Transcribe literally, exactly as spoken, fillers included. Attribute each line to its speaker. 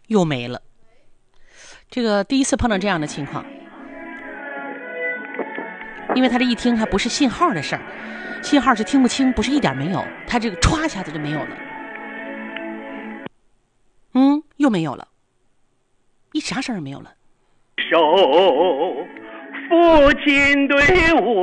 Speaker 1: 又没了。这个第一次碰到这样的情况，因为他这一听还不是信号的事儿，信号是听不清，不是一点没有，他这个歘一下子就没有了。嗯，又没有了，一啥声儿也没有了。
Speaker 2: 手，父亲对我